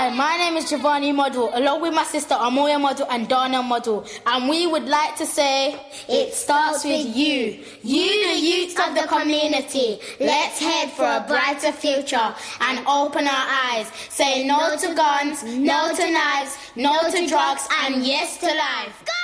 Hi, my name is Giovanni Model, along with my sister Amoya Model and Dana Model, and we would like to say, it starts with you. You, the youth of the community. Let's head for a brighter future and open our eyes. Say no to guns, no to knives, no to drugs, and yes to life.